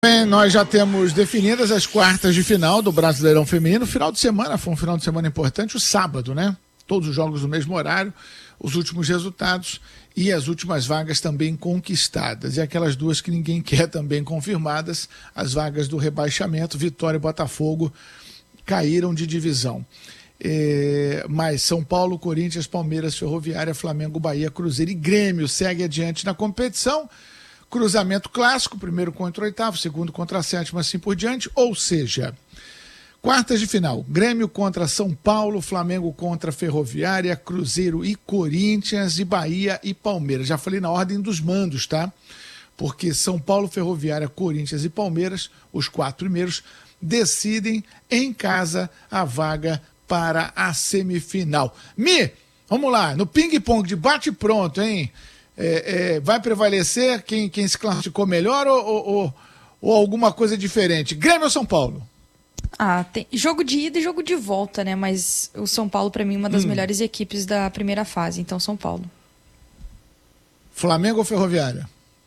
Bem, nós já temos definidas as quartas de final do Brasileirão Feminino. Final de semana, foi um final de semana importante, o sábado, né? Todos os jogos no mesmo horário, os últimos resultados e as últimas vagas também conquistadas. E aquelas duas que ninguém quer também confirmadas, as vagas do rebaixamento, Vitória e Botafogo, caíram de divisão. Mas São Paulo, Corinthians, Palmeiras, Ferroviária, Flamengo, Bahia, Cruzeiro e Grêmio segue adiante na competição. Cruzamento clássico, primeiro contra o oitavo, segundo contra a sétima, assim por diante. Ou seja, quartas de final, Grêmio contra São Paulo, Flamengo contra Ferroviária, Cruzeiro e Corinthians, e Bahia e Palmeiras. Já falei na ordem dos mandos, tá? Porque São Paulo, Ferroviária, Corinthians e Palmeiras, os quatro primeiros, decidem em casa a vaga para a semifinal. Vamos lá, no ping-pong de bate-pronto, hein? Vai prevalecer quem se classificou melhor ou alguma coisa diferente? Grêmio ou São Paulo? Tem jogo de ida e jogo de volta, né? Mas o São Paulo, para mim, é uma das melhores equipes da primeira fase. Então, São Paulo. Flamengo ou Ferroviária?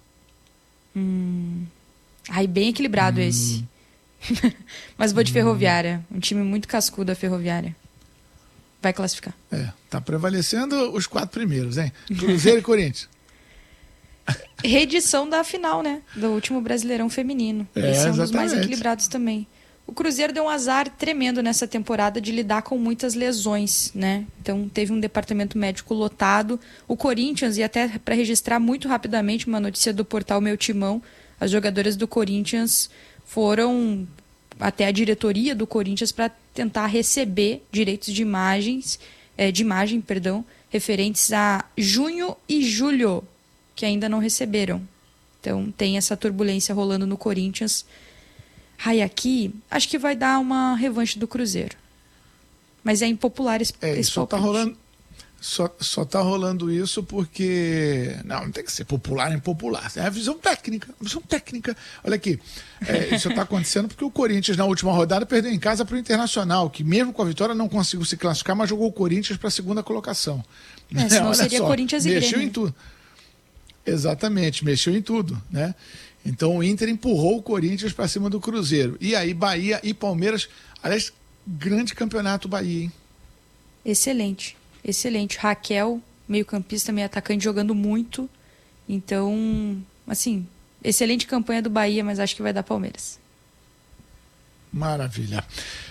Bem equilibrado esse. Mas vou de Ferroviária. Um time muito cascudo, a Ferroviária. Vai classificar. Tá prevalecendo os quatro primeiros, hein? Cruzeiro e Corinthians. Reedição da final, né? Do último Brasileirão Feminino. Esse é um dos mais equilibrados também. O Cruzeiro deu um azar tremendo nessa temporada de lidar com muitas lesões, né? Então teve um departamento médico lotado. O Corinthians, e até para registrar muito rapidamente uma notícia do portal Meu Timão, as jogadoras do Corinthians foram até a diretoria do Corinthians para tentar receber direitos de imagem, referentes a junho e julho, que ainda não receberam. Então tem essa turbulência rolando no Corinthians. Aqui, acho que vai dar uma revanche do Cruzeiro. Mas é impopular esse palpite. Só tá rolando isso porque... Não tem que ser popular e impopular. É a visão técnica. Olha aqui, isso está acontecendo porque o Corinthians, na última rodada, perdeu em casa para o Internacional, que mesmo com a vitória não conseguiu se classificar, mas jogou o Corinthians para a segunda colocação. Senão seria Corinthians e Grêmio. Mexeu em tudo. Exatamente, mexeu em tudo, né? Então o Inter empurrou o Corinthians para cima do Cruzeiro. E aí Bahia e Palmeiras, aliás, grande campeonato Bahia, hein? Excelente. Raquel, meio-campista, meio atacante, jogando muito. Então, assim, excelente campanha do Bahia, mas acho que vai dar Palmeiras. Maravilha.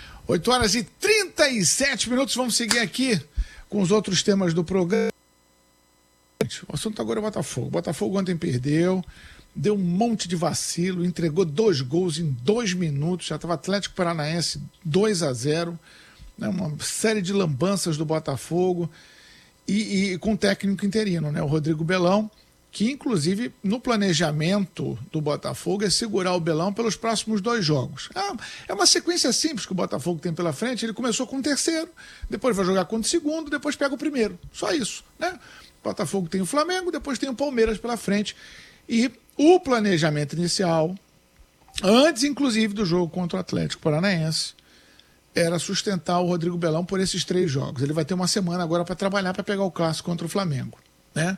8h37, vamos seguir aqui com os outros temas do programa. O assunto agora é o Botafogo. O Botafogo ontem perdeu, deu um monte de vacilo, entregou 2 gols em 2 minutos, já estava Atlético Paranaense 2-0, né, uma série de lambanças do Botafogo e com o técnico interino, né, o Rodrigo Belão, que inclusive no planejamento do Botafogo é segurar o Belão pelos próximos 2 jogos. É uma sequência simples que o Botafogo tem pela frente. Ele começou com o terceiro, depois vai jogar contra o segundo, depois pega o primeiro. Só isso, né? O Botafogo tem o Flamengo, depois tem o Palmeiras pela frente. E o planejamento inicial, antes inclusive do jogo contra o Atlético Paranaense, era sustentar o Rodrigo Belão por esses 3 jogos. Ele vai ter uma semana agora para trabalhar para pegar o clássico contra o Flamengo, né?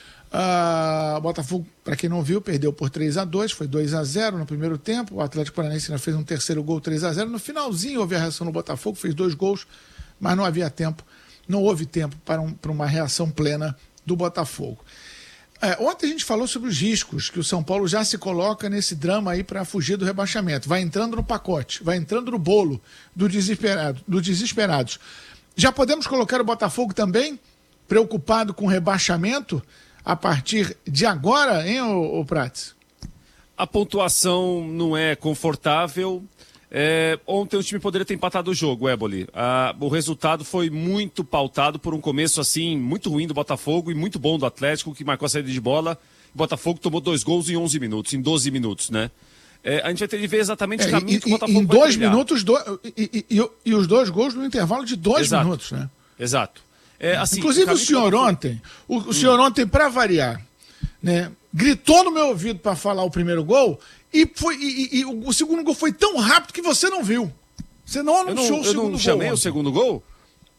O Botafogo, para quem não viu, perdeu por 3-2, foi 2-0 no primeiro tempo. O Atlético Paranaense ainda fez um terceiro gol, 3-0. No finalzinho houve a reação no Botafogo, fez 2 gols, mas não houve tempo para uma reação plena do Botafogo. Ontem a gente falou sobre os riscos que o São Paulo já se coloca nesse drama aí para fugir do rebaixamento. Vai entrando no pacote, vai entrando no bolo dos desesperados. Já podemos colocar o Botafogo também preocupado com o rebaixamento a partir de agora, hein, ô Prats? A pontuação não é confortável. Ontem o time poderia ter empatado o jogo, Éboli. O resultado foi muito pautado por um começo assim muito ruim do Botafogo e muito bom do Atlético, que marcou a saída de bola. O Botafogo tomou 2 gols em 12 minutos, né? A gente vai ter de ver exatamente o caminho que o Botafogo vai trilhar. Em 2 minutos, e os 2 gols no intervalo de 2 minutos, né? Exato. Assim, inclusive o senhor ontem, para variar, né, gritou no meu ouvido para falar o primeiro gol e o segundo gol foi tão rápido que você não viu. Você não anunciou o segundo gol. Eu não chamei o segundo gol?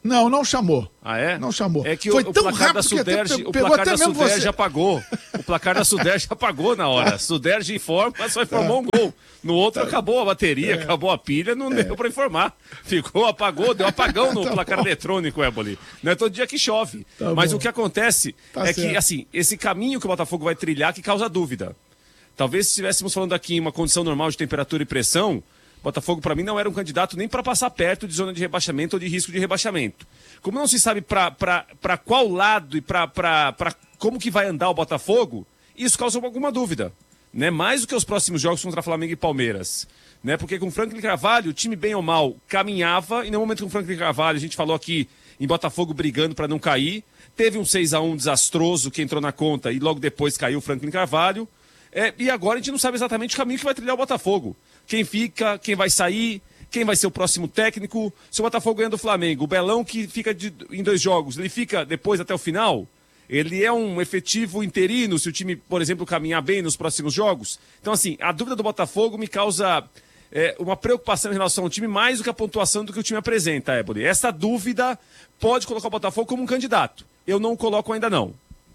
Não chamou. Ah, é? Não chamou. É que foi o tão placar rápido da Suderge, que o placar da Suderge você apagou. O placar da Suderge apagou na hora. Suderge informa, mas só informou um gol. No outro acabou a bateria, acabou a pilha, não deu para informar. Apagou, deu apagão no placar eletrônico, Éboli. Não é todo dia que chove. Mas o que acontece que, assim, esse caminho que o Botafogo vai trilhar que causa dúvida. Talvez se estivéssemos falando aqui em uma condição normal de temperatura e pressão, Botafogo, para mim, não era um candidato nem para passar perto de zona de rebaixamento ou de risco de rebaixamento. Como não se sabe para qual lado e para como que vai andar o Botafogo, isso causa alguma dúvida. Né? Mais do que os próximos jogos contra Flamengo e Palmeiras. Né? Porque com o Franklin Carvalho, o time bem ou mal caminhava, e no momento com o Franklin Carvalho, a gente falou aqui em Botafogo brigando para não cair, teve um 6-1 desastroso que entrou na conta e logo depois caiu o Franklin Carvalho. E agora a gente não sabe exatamente o caminho que vai trilhar o Botafogo. Quem fica, quem vai sair, quem vai ser o próximo técnico. Se o Botafogo ganha do Flamengo, o Belão que fica em 2 jogos, ele fica depois até o final? Ele é um efetivo interino se o time, por exemplo, caminhar bem nos próximos jogos? Então, assim, a dúvida do Botafogo me causa uma preocupação em relação ao time mais do que a pontuação do que o time apresenta, Éboli. Essa dúvida pode colocar o Botafogo como um candidato. Eu não coloco ainda não.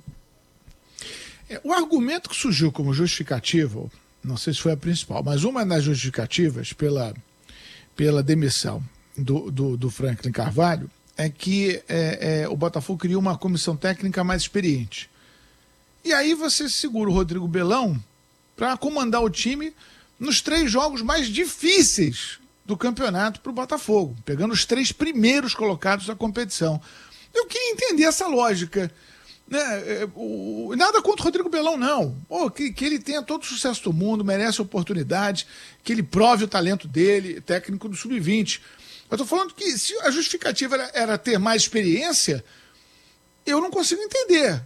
O argumento que surgiu como justificativa, não sei se foi a principal, mas uma das justificativas pela demissão do Franklin Carvalho é que o Botafogo queria uma comissão técnica mais experiente. E aí você segura o Rodrigo Belão para comandar o time nos 3 jogos mais difíceis do campeonato para o Botafogo, pegando os 3 primeiros colocados da competição. Eu queria entender essa lógica. Né? Nada contra o Rodrigo Belão, não. Que ele tenha todo o sucesso do mundo, merece oportunidade, que ele prove o talento dele, técnico do Sub-20. Eu estou falando que se a justificativa era ter mais experiência, eu não consigo entender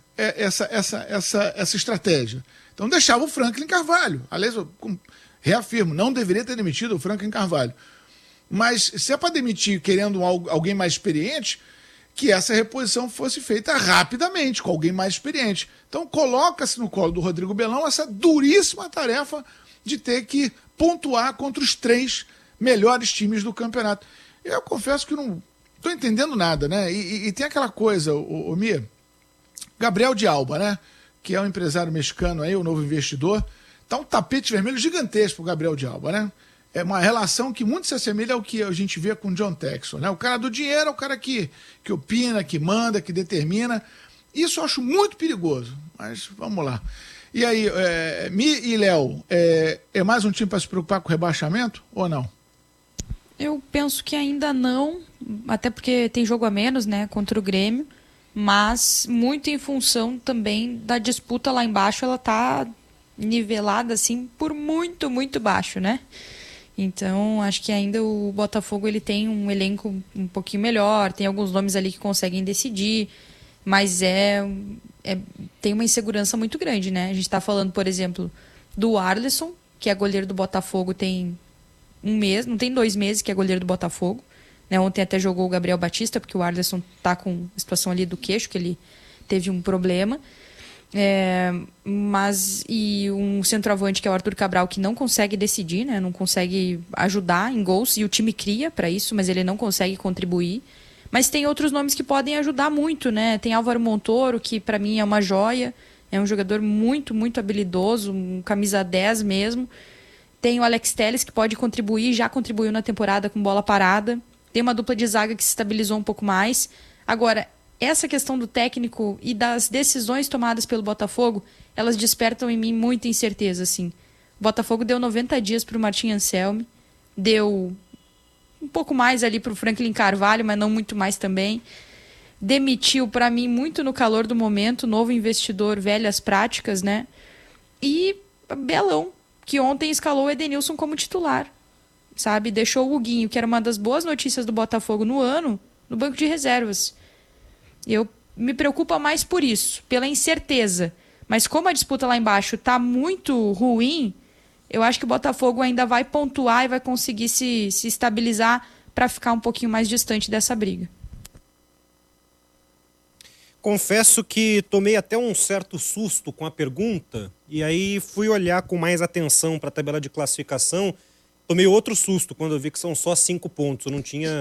essa estratégia. Então deixava o Franklin Carvalho. Aliás, eu reafirmo, não deveria ter demitido o Franklin Carvalho. Mas se é para demitir querendo alguém mais experiente, que essa reposição fosse feita rapidamente, com alguém mais experiente. Então coloca-se no colo do Rodrigo Belão essa duríssima tarefa de ter que pontuar contra os 3 melhores times do campeonato. Eu confesso que não estou entendendo nada, né? E tem aquela coisa, o Mia, Gabriel de Alba, né? Que é um empresário mexicano aí, o novo investidor, tá um tapete vermelho gigantesco pro Gabriel de Alba, né? É uma relação que muito se assemelha ao que a gente vê com o John Textor, né? O cara do dinheiro é o cara que opina, que manda, que determina. Isso eu acho muito perigoso, mas vamos lá. E aí, Mi e Léo, é mais um time para se preocupar com o rebaixamento ou não? Eu penso que ainda não, até porque tem jogo a menos, né, contra o Grêmio, mas muito em função também da disputa lá embaixo, ela tá nivelada assim por muito, muito baixo, né? Então, acho que ainda o Botafogo ele tem um elenco um pouquinho melhor, tem alguns nomes ali que conseguem decidir, mas tem uma insegurança muito grande, né? A gente está falando, por exemplo, do Arlisson, que é goleiro do Botafogo tem 1 mês, não tem 2 meses que é goleiro do Botafogo. Né? Ontem até jogou o Gabriel Batista, porque o Arlisson tá com a situação ali do queixo, que ele teve um problema. E um centroavante que é o Arthur Cabral, que não consegue decidir, né? Não consegue ajudar em gols, e o time cria para isso, mas ele não consegue contribuir. Mas tem outros nomes que podem ajudar muito, né? Tem Álvaro Montoro, que para mim é uma joia, é um jogador muito, muito habilidoso, um camisa 10 mesmo. Tem o Alex Telles, que pode contribuir, já contribuiu na temporada com bola parada. Tem uma dupla de zaga que se estabilizou um pouco mais. Agora, essa questão do técnico e das decisões tomadas pelo Botafogo, elas despertam em mim muita incerteza, assim. O Botafogo deu 90 dias para o Martim Anselmi, deu um pouco mais ali para o Franklin Carvalho, mas não muito mais também. Demitiu, para mim, muito no calor do momento, novo investidor, velhas práticas, né? E Belão, que ontem escalou o Edenilson como titular, sabe? Deixou o Huguinho, que era uma das boas notícias do Botafogo no ano, no banco de reservas. Eu me preocupo mais por isso, pela incerteza. Mas como a disputa lá embaixo está muito ruim, eu acho que o Botafogo ainda vai pontuar e vai conseguir se estabilizar para ficar um pouquinho mais distante dessa briga. Confesso que tomei até um certo susto com a pergunta e aí fui olhar com mais atenção para a tabela de classificação tomei outro susto quando eu vi que são só 5 pontos. Eu não tinha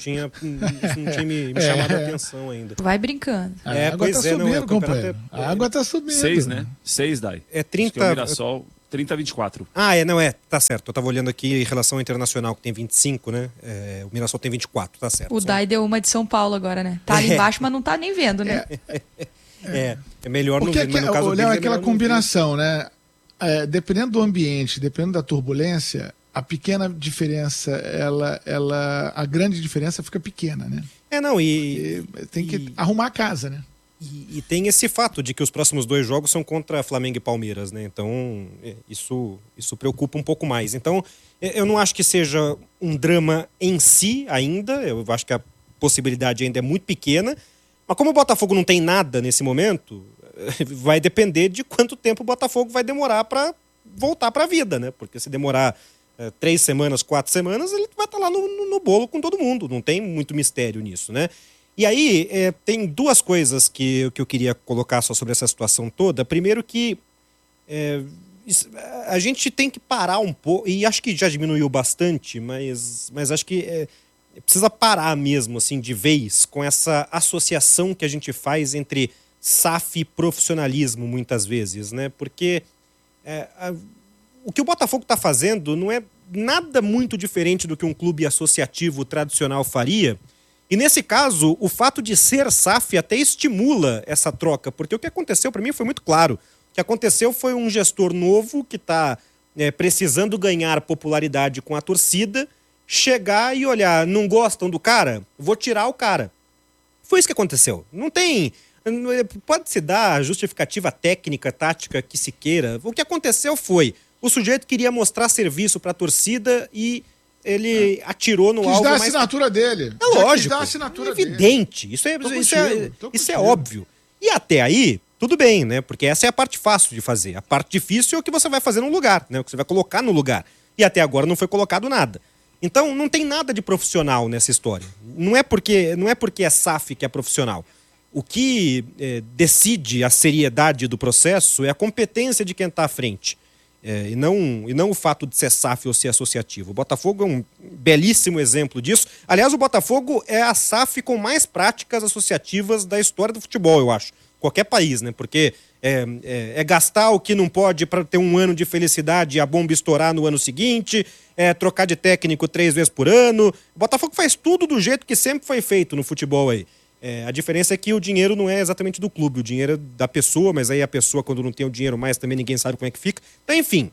me chamado a atenção ainda. Vai brincando. A água tá subindo, companheiro. A água tá subindo. 6, né? 6, Dai. É 30... O Mirassol, 30-24. Tá certo. Eu tava olhando aqui em relação ao Internacional, que tem 25, né? O Mirassol tem 24, tá certo. O Dai deu uma de São Paulo agora, né? Tá ali embaixo, mas não tá nem vendo, né? É melhor porque não ver, no caso Léo, é aquela combinação, né? Dependendo do ambiente, dependendo da turbulência, a pequena diferença, a grande diferença fica pequena, né? E tem que arrumar a casa, né? E tem esse fato de que os próximos 2 jogos são contra Flamengo e Palmeiras, né? Então, isso preocupa um pouco mais. Então, eu não acho que seja um drama em si ainda. Eu acho que a possibilidade ainda é muito pequena. Mas como o Botafogo não tem nada nesse momento, vai depender de quanto tempo o Botafogo vai demorar para voltar para a vida, né? Porque se demorar 3 semanas, 4 semanas, ele vai estar lá no bolo com todo mundo. Não tem muito mistério nisso, né? E aí, tem 2 coisas que eu queria colocar só sobre essa situação toda. Primeiro que a gente tem que parar um pouco, e acho que já diminuiu bastante, mas acho que precisa parar mesmo, assim, de vez, com essa associação que a gente faz entre SAF e profissionalismo, muitas vezes, né? Porque o que o Botafogo está fazendo não é nada muito diferente do que um clube associativo tradicional faria. E nesse caso, o fato de ser SAF até estimula essa troca, porque o que aconteceu para mim foi muito claro. O que aconteceu foi um gestor novo que está precisando ganhar popularidade com a torcida, chegar e olhar, não gostam do cara? Vou tirar o cara. Foi isso que aconteceu. Não tem... Pode-se dar a justificativa técnica, tática que se queira. O que aconteceu foi, o sujeito queria mostrar serviço para a torcida e ele atirou no alvo mais... Quis dar a assinatura dele. É lógico. Quis dar a assinatura evidente. Dele. Isso é óbvio. E até aí, tudo bem, né? Porque essa é a parte fácil de fazer. A parte difícil é o que você vai fazer no lugar, né? O que você vai colocar no lugar. E até agora não foi colocado nada. Então, não tem nada de profissional nessa história. Não é porque é SAF que é profissional. O que decide a seriedade do processo é a competência de quem está à frente. E não o fato de ser SAF ou ser associativo. O Botafogo é um belíssimo exemplo disso. Aliás, o Botafogo é a SAF com mais práticas associativas da história do futebol, eu acho. Qualquer país, né? Porque gastar o que não pode para ter um ano de felicidade e a bomba estourar no ano seguinte, trocar de técnico 3 vezes por ano. O Botafogo faz tudo do jeito que sempre foi feito no futebol aí. A diferença é que o dinheiro não é exatamente do clube, o dinheiro é da pessoa, mas aí a pessoa, quando não tem o dinheiro mais, também ninguém sabe como é que fica. Então, enfim,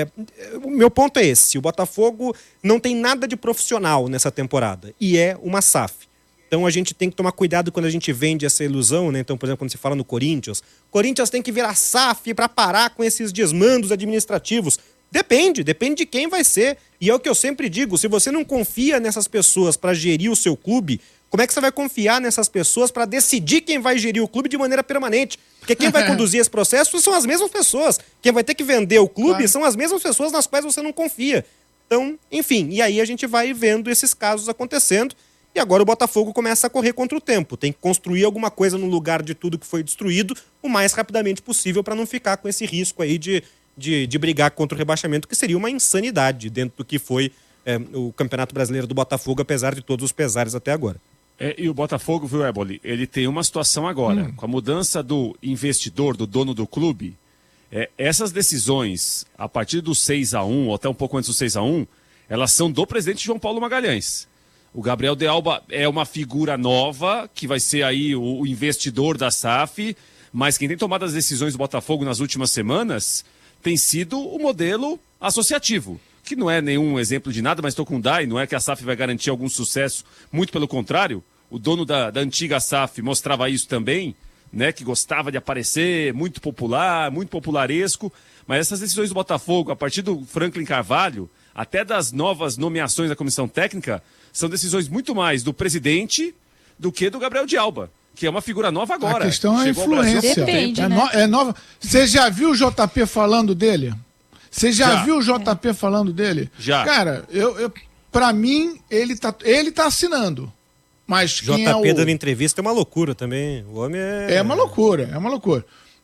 o meu ponto é esse. O Botafogo não tem nada de profissional nessa temporada, e é uma SAF. Então a gente tem que tomar cuidado quando a gente vende essa ilusão, né? Então, por exemplo, quando se fala no Corinthians tem que virar SAF para parar com esses desmandos administrativos. Depende de quem vai ser. E é o que eu sempre digo, se você não confia nessas pessoas para gerir o seu clube, como é que você vai confiar nessas pessoas para decidir quem vai gerir o clube de maneira permanente? Porque quem vai conduzir esse processo são as mesmas pessoas. Quem vai ter que vender o clube são as mesmas pessoas nas quais você não confia. Então, enfim, e aí a gente vai vendo esses casos acontecendo. E agora o Botafogo começa a correr contra o tempo. Tem que construir alguma coisa no lugar de tudo que foi destruído o mais rapidamente possível para não ficar com esse risco aí de brigar contra o rebaixamento, que seria uma insanidade dentro do que foi o Campeonato Brasileiro do Botafogo, apesar de todos os pesares até agora. E o Botafogo, viu, Éboli? Ele tem uma situação agora. Com a mudança do investidor, do dono do clube, essas decisões, a partir do 6-1, ou até um pouco antes do 6-1, elas são do presidente João Paulo Magalhães. O Gabriel de Alba é uma figura nova, que vai ser aí o investidor da SAF, mas quem tem tomado as decisões do Botafogo nas últimas semanas tem sido o modelo associativo, que não é nenhum exemplo de nada, mas estou com o Dai, não é que a SAF vai garantir algum sucesso, muito pelo contrário. O dono da antiga SAF mostrava isso também, né, que gostava de aparecer, muito popular, muito popularesco, mas essas decisões do Botafogo, a partir do Franklin Carvalho, até das novas nomeações da comissão técnica, são decisões muito mais do presidente do que do Gabriel de Alba, que é uma figura nova agora. A questão é a influência. Depende, né? É nova. Você já viu o JP falando dele? Você já viu o JP falando dele? Já. Cara, pra mim, ele tá assinando. Mas quem JP dando entrevista é uma loucura também. O homem É uma loucura.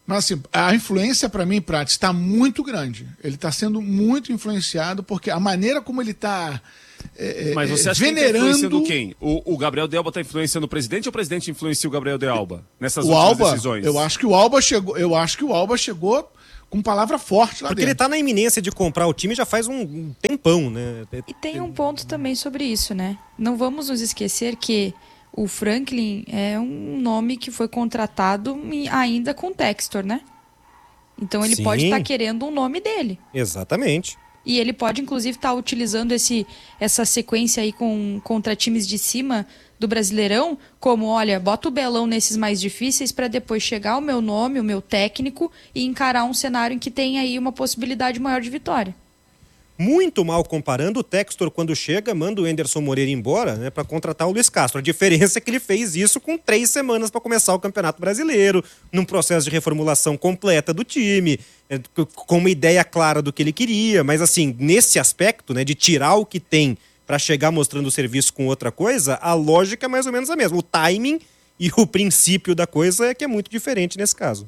Mas assim, a influência para mim, Prates, está muito grande. Ele está sendo muito influenciado porque a maneira como ele está mas você acha venerando... que está influenciando quem? O Gabriel de Alba está influenciando o presidente ou o presidente influencia o Gabriel de Alba nessas últimas decisões? Eu acho que o Alba chegou com palavra forte lá porque dentro. Ele tá na iminência de comprar o time já faz um tempão, né? E tem um ponto também sobre isso, né? Não vamos nos esquecer que o Franklin é um nome que foi contratado ainda com o Textor, né? Então ele pode estar querendo um nome dele. Exatamente. E ele pode, inclusive, estar utilizando essa sequência aí contra times de cima do Brasileirão, como, olha, bota o Belão nesses mais difíceis para depois chegar o meu nome, o meu técnico, e encarar um cenário em que tem aí uma possibilidade maior de vitória. Muito mal comparando, o Textor, quando chega, manda o Anderson Moreira embora, né, para contratar o Luiz Castro. A diferença é que ele fez isso com 3 semanas para começar o Campeonato Brasileiro, num processo de reformulação completa do time, com uma ideia clara do que ele queria. Mas, assim, nesse aspecto, né, de tirar o que tem para chegar mostrando o serviço com outra coisa, a lógica é mais ou menos a mesma. O timing e o princípio da coisa é que é muito diferente nesse caso.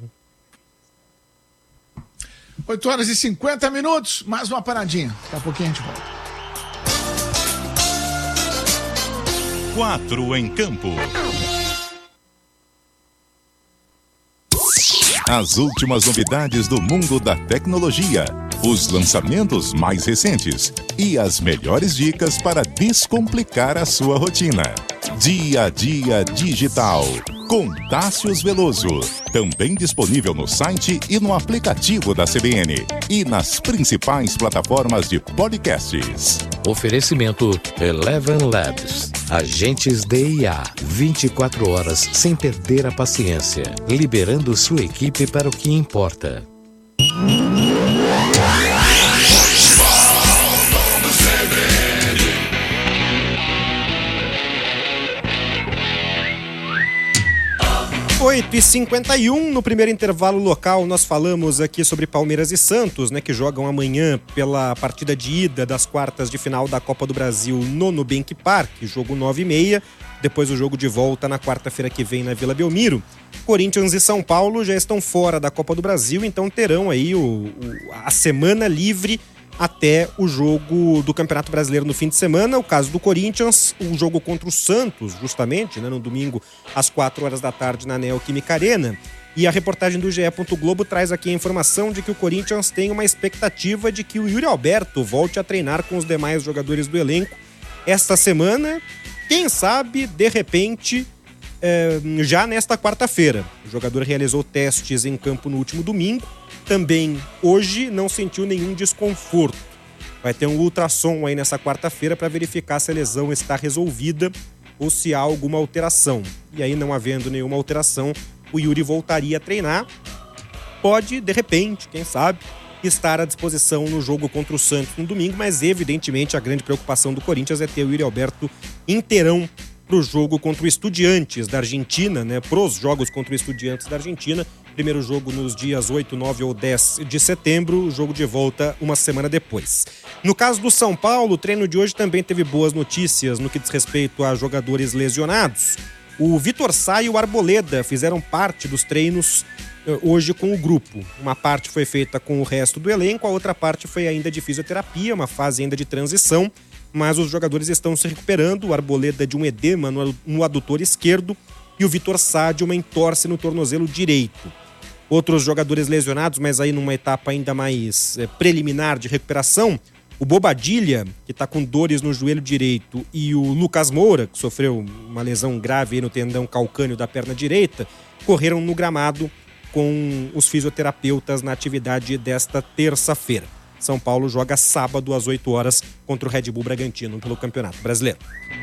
8h50, mais uma paradinha. Daqui a pouquinho a gente volta. 4 em campo. As últimas novidades do mundo da tecnologia, os lançamentos mais recentes e as melhores dicas para descomplicar a sua rotina. Dia a Dia Digital, com Tássius Veloso. Também disponível no site e no aplicativo da CBN. E nas principais plataformas de podcasts. Oferecimento Eleven Labs. Agentes de IA. 24 horas sem perder a paciência. Liberando sua equipe para o que importa. 8h51, no primeiro intervalo local, nós falamos aqui sobre Palmeiras e Santos, né, que jogam amanhã pela partida de ida das quartas de final da Copa do Brasil no Nubank Park, jogo 9h30, depois o jogo de volta na quarta-feira que vem na Vila Belmiro. Corinthians e São Paulo já estão fora da Copa do Brasil, então terão aí a semana livre até o jogo do Campeonato Brasileiro no fim de semana. O caso do Corinthians, o jogo contra o Santos, justamente, né, no domingo, às 4h da tarde, na Neoquímica Arena. E a reportagem do GE. Globo traz aqui a informação de que o Corinthians tem uma expectativa de que o Yuri Alberto volte a treinar com os demais jogadores do elenco esta semana. Quem sabe, de repente, já nesta quarta-feira. O jogador realizou testes em campo no último domingo. Também hoje não sentiu nenhum desconforto. Vai ter um ultrassom aí nessa quarta-feira para verificar se a lesão está resolvida ou se há alguma alteração. E aí, não havendo nenhuma alteração, o Yuri voltaria a treinar. Pode, de repente, quem sabe, estar à disposição no jogo contra o Santos no domingo, mas evidentemente a grande preocupação do Corinthians é ter o Yuri Alberto inteirão para o jogo contra o Estudiantes da Argentina, né? Para os jogos contra o Estudiantes da Argentina. Primeiro jogo nos dias 8, 9 ou 10 de setembro, o jogo de volta uma semana depois. No caso do São Paulo, o treino de hoje também teve boas notícias no que diz respeito a jogadores lesionados. O Vitor Sá e o Arboleda fizeram parte dos treinos hoje com o grupo. Uma parte foi feita com o resto do elenco, a outra parte foi ainda de fisioterapia, uma fase ainda de transição, mas os jogadores estão se recuperando. O Arboleda de um edema no adutor esquerdo e o Vitor Sá de uma entorse no tornozelo direito. Outros jogadores lesionados, mas aí numa etapa ainda mais preliminar de recuperação, o Bobadilha, que está com dores no joelho direito, e o Lucas Moura, que sofreu uma lesão grave aí no tendão calcâneo da perna direita, correram no gramado com os fisioterapeutas na atividade desta terça-feira. São Paulo joga sábado às 8h contra o Red Bull Bragantino pelo Campeonato Brasileiro.